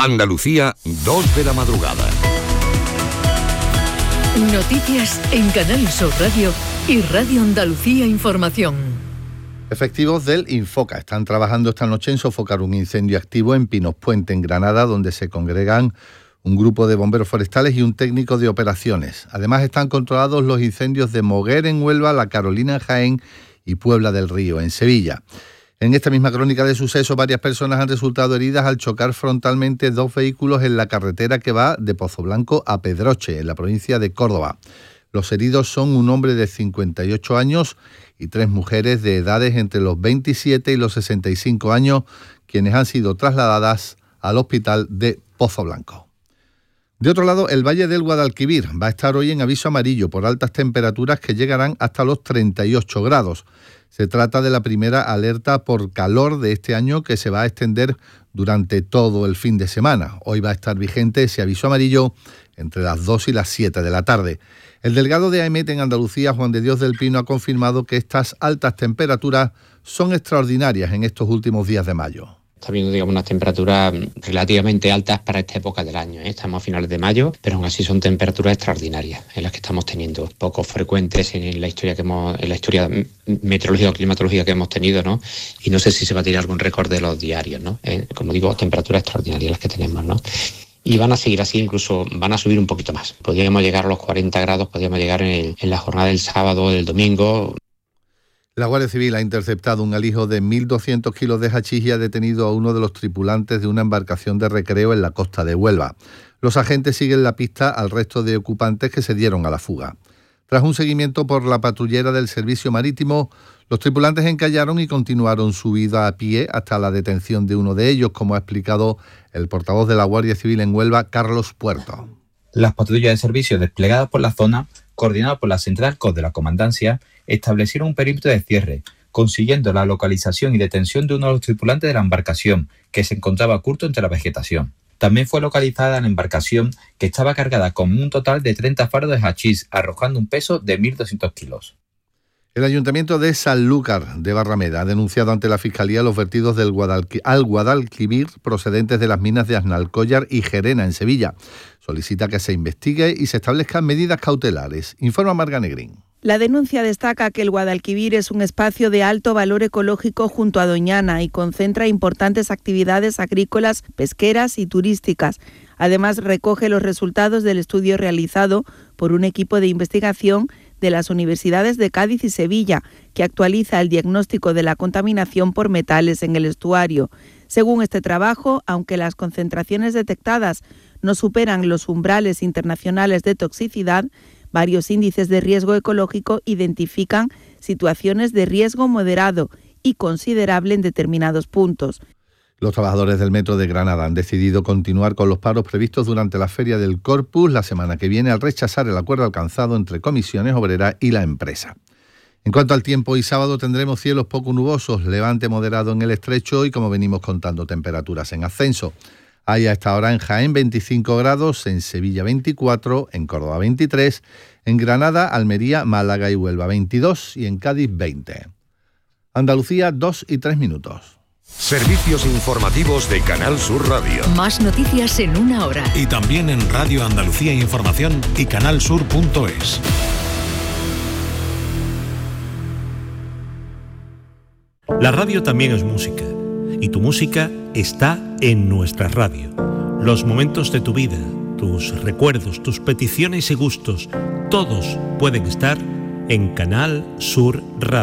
Andalucía, 2 de la madrugada. Noticias en Canal Sur Radio y Radio Andalucía Información. Efectivos del Infoca están trabajando esta noche en sofocar un incendio activo en Pinos Puente, en Granada, donde se congregan un grupo de bomberos forestales y un técnico de operaciones. Además están controlados los incendios de Moguer en Huelva, La Carolina en Jaén y Puebla del Río en Sevilla. En esta misma crónica de sucesos, varias personas han resultado heridas al chocar frontalmente 2 vehículos en la carretera que va de Pozoblanco a Pedroche, en la provincia de Córdoba. Los heridos son un hombre de 58 años y 3 mujeres de edades entre los 27 y los 65 años, quienes han sido trasladadas al hospital de Pozoblanco. De otro lado, el Valle del Guadalquivir va a estar hoy en aviso amarillo por altas temperaturas que llegarán hasta los 38 grados. Se trata de la primera alerta por calor de este año que se va a extender durante todo el fin de semana. Hoy va a estar vigente ese aviso amarillo entre las 2 y las 7 de la tarde. El delegado de AEMET en Andalucía, Juan de Dios del Pino, ha confirmado que estas altas temperaturas son extraordinarias en estos últimos días de mayo. Está habiendo, digamos, unas temperaturas relativamente altas para esta época del año, ¿eh? Estamos a finales de mayo, pero aún así son temperaturas extraordinarias en las que estamos teniendo, poco frecuentes en la historia meteorológica o climatológica que hemos tenido, ¿no? Y no sé si se va a tirar algún récord de los diarios, ¿no? Como digo, temperaturas extraordinarias las que tenemos, ¿no? Y van a seguir así, incluso van a subir un poquito más. Podríamos llegar a los 40 grados, podríamos llegar en la jornada del sábado o del domingo. La Guardia Civil ha interceptado un alijo de 1.200 kilos de hachís y ha detenido a uno de los tripulantes de una embarcación de recreo en la costa de Huelva. Los agentes siguen la pista al resto de ocupantes que se dieron a la fuga. Tras un seguimiento por la patrullera del Servicio Marítimo, los tripulantes encallaron y continuaron su vida a pie hasta la detención de uno de ellos, como ha explicado el portavoz de la Guardia Civil en Huelva, Carlos Puerto. Las patrullas de servicio desplegadas por la zona, coordinadas por la Central COS de la Comandancia, establecieron un perímetro de cierre, consiguiendo la localización y detención de uno de los tripulantes de la embarcación, que se encontraba oculto entre la vegetación. También fue localizada la embarcación, que estaba cargada con un total de 30 faros de hachís, arrojando un peso de 1.200 kilos. El Ayuntamiento de Sanlúcar de Barrameda ha denunciado ante la Fiscalía los vertidos al Guadalquivir procedentes de las minas de Aznalcóllar y Gerena en Sevilla. Solicita que se investigue y se establezcan medidas cautelares. Informa Marga Negrín. La denuncia destaca que el Guadalquivir es un espacio de alto valor ecológico junto a Doñana y concentra importantes actividades agrícolas, pesqueras y turísticas. Además, recoge los resultados del estudio realizado por un equipo de investigación de las universidades de Cádiz y Sevilla, que actualiza el diagnóstico de la contaminación por metales en el estuario. Según este trabajo, aunque las concentraciones detectadas no superan los umbrales internacionales de toxicidad, varios índices de riesgo ecológico identifican situaciones de riesgo moderado y considerable en determinados puntos. Los trabajadores del Metro de Granada han decidido continuar con los paros previstos durante la Feria del Corpus la semana que viene al rechazar el acuerdo alcanzado entre Comisiones Obreras y la empresa. En cuanto al tiempo, hoy sábado tendremos cielos poco nubosos, levante moderado en el estrecho y, como venimos contando, temperaturas en ascenso. Hay a esta hora en Jaén 25 grados, en Sevilla 24, en Córdoba 23, en Granada, Almería, Málaga y Huelva 22 y en Cádiz 20. Andalucía 2 y 3 minutos. Servicios informativos de Canal Sur Radio. Más noticias en una hora. Y también en Radio Andalucía Información y canalsur.es. La radio también es música. Y tu música está en nuestra radio. Los momentos de tu vida, tus recuerdos, tus peticiones y gustos, todos pueden estar en Canal Sur Radio.